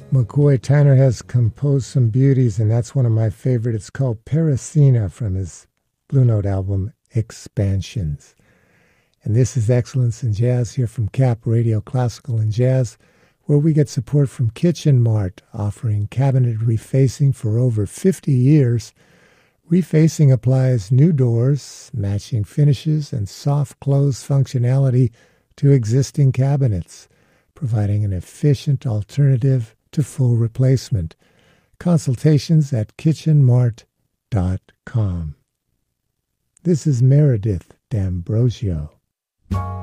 McCoy Tyner has composed some beauties, and that's one of my favorite. It's called Paracina from his Blue Note album, Expansions. And this is Excellence in Jazz here from CAP Radio Classical and Jazz, where we get support from Kitchen Mart, offering cabinet refacing for over 50 years. Refacing applies new doors, matching finishes, and soft close functionality to existing cabinets, providing an efficient alternative to full replacement. Consultations at kitchenmart.com. This is Meredith D'Ambrosio.